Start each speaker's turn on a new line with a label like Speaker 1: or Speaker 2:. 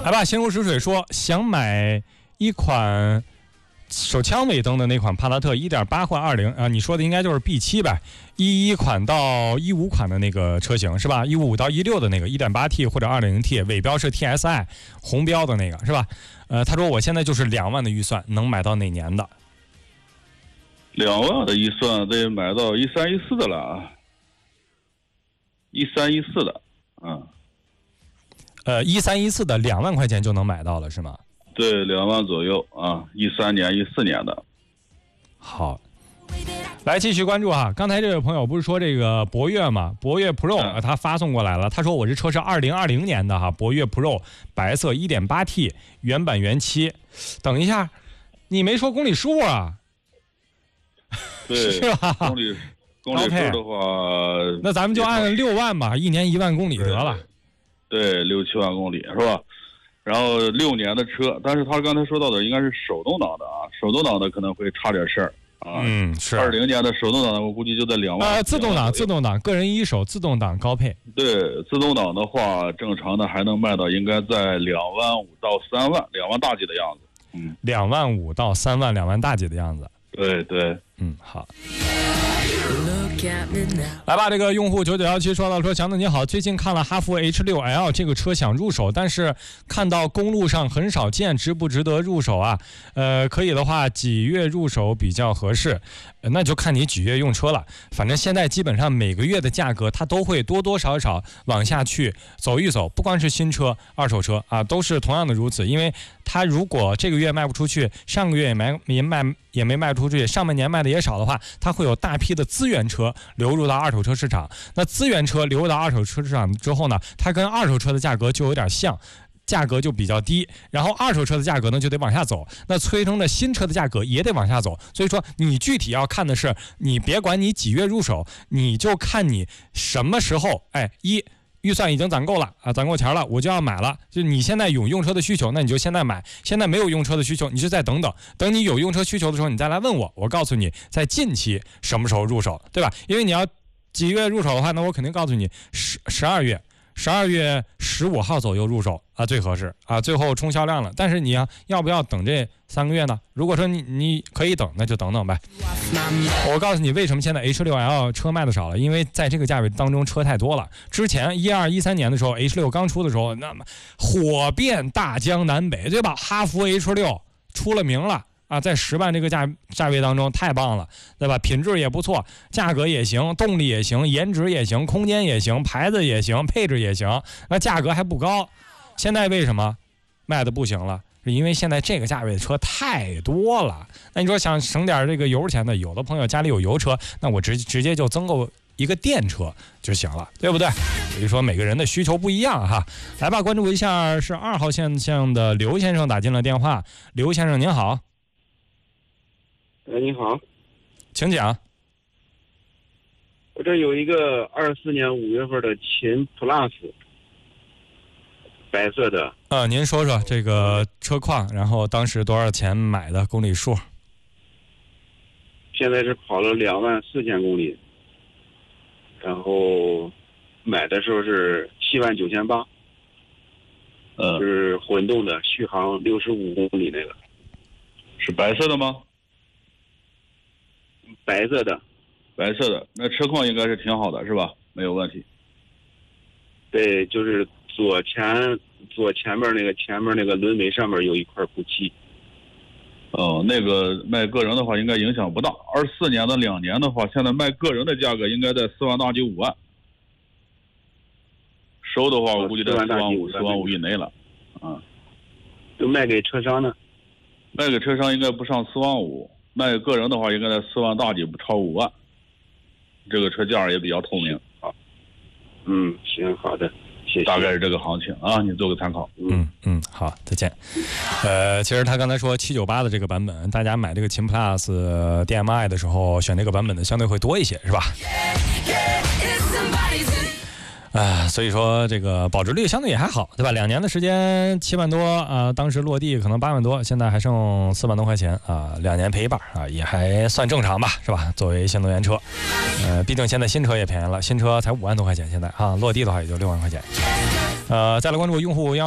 Speaker 1: 来吧，心如止水说想买一款手枪尾灯的那款帕萨特 1.8 或20啊，你说的应该就是 B7 呗，11款到15款的那个车型是吧？155到16的那个 1.8T 或者 2.0T， 尾标是 TSI 红标的那个是吧？他说我现在就是2万的预算，能买到哪年的
Speaker 2: ？2万的预算得买到13、14的了啊，13、14的，嗯。
Speaker 1: 13、14的2万块钱就能买到了是吗？
Speaker 2: 对，2万左右啊，13年、14年的。
Speaker 1: 好，来继续关注哈。刚才这位朋友不是说这个博越嘛，博越 Pro 他发送过来了，他说我这车是2020年的哈，博越 Pro 白色 1.8T 原版原漆。等一下，你没说公里数啊？
Speaker 2: 对，
Speaker 1: 是吧？
Speaker 2: 公里数的话，
Speaker 1: 那咱们就按6万吧，一年1万公里得了。
Speaker 2: 对，6、7万公里是吧？然后6年的车，但是他刚才说到的应该是手动挡的啊，手动挡的可能会差点事儿啊。
Speaker 1: 是
Speaker 2: 20年的手动挡的，我估计就在2万。
Speaker 1: 自动挡，个人一手自动挡高配。
Speaker 2: 对，自动挡的话，正常的还能卖到应该在2万5到3万，2万大几的样子。
Speaker 1: 2万5到3万，2万大几的样子。
Speaker 2: 对对，
Speaker 1: 好。来吧，这个用户9917说到说，强子你好，最近看了哈弗 H6L 这个车想入手，但是看到公路上很少见，值不值得入手啊？可以的话几月入手比较合适？那就看你几月用车了。反正现在基本上每个月的价格它都会多多少少往下去走一走，不光是新车、二手车啊，都是同样的如此。因为它如果这个月卖不出去，上个月也没卖出去，上半年卖的也少的话，它会有大批的资源车流入到二手车市场。那资源车流入到二手车市场之后呢，它跟二手车的价格就有点像，价格就比较低，然后二手车的价格呢就得往下走，那催生的新车的价格也得往下走。所以说你具体要看的是，你别管你几月入手，你就看你什么时候预算已经攒够了啊，攒够钱了，我就要买了。就你现在有用车的需求，那你就现在买；现在没有用车的需求，你就再等等。等你有用车需求的时候，你再来问我，我告诉你在近期什么时候入手，对吧？因为你要几月入手的话，那我肯定告诉你12月15号左右入手啊，最合适啊，最后冲销量了。但是你要不要等这3个月呢？如果说你可以等，那就等等呗。我告诉你为什么现在 H6L 车卖的少了，因为在这个价位当中车太多了。之前12、13年的时候 H6 刚出的时候，那么火遍大江南北，对吧？哈弗 H6 出了名了啊，在10万这个价位当中太棒了，对吧？品质也不错，价格也行，动力也行，颜值也行，空间也行，牌子也行，配置也行，那价格还不高。现在为什么卖的不行了？是因为现在这个价位的车太多了。那你说想省点这个油钱的，有的朋友家里有油车，那我直接就增购一个电车就行了，对不对？所以说每个人的需求不一样哈。来吧，关注一下是2号线上的刘先生打进了电话。刘先生您好。
Speaker 3: 你好，
Speaker 1: 请讲。
Speaker 3: 我这有一个24年5月份的秦 Plus， 白色的。
Speaker 1: 您说说这个车况，然后当时多少钱买的，公里数？
Speaker 3: 现在是跑了2万4千公里，然后买的时候是7万9800，是混动的，续航65公里那个。
Speaker 2: 是白色的吗？
Speaker 3: 白色的，
Speaker 2: 那车况应该是挺好的，是吧？没有问题。
Speaker 3: 对，就是左前面那个轮眉上面有一块补漆。
Speaker 2: 那个卖个人的话应该影响不大。24年的2年的话，现在卖个人的价格应该在4万大几5万。收的话，我估计在4万5以内了。
Speaker 3: 就卖给车商呢？
Speaker 2: 卖给车商应该不上4万5。卖个人的话，应该在4万大几，不超5万。这个车价也比较透明啊。
Speaker 3: 行，好的，谢谢。
Speaker 2: 大概是这个行情啊，你做个参考。
Speaker 1: 好，再见。其实他刚才说798的这个版本，大家买这个秦 Plus DMI 的时候，选这个版本的相对会多一些，是吧？所以说这个保值率相对也还好，对吧？2年的时间7万多啊，当时落地可能8万多，现在还剩4万多块钱啊，2年赔一半啊，也还算正常吧，是吧？作为新能源车，毕竟现在新车也便宜了，新车才5万多块钱，现在啊，落地的话也就6万块钱。再来关注用户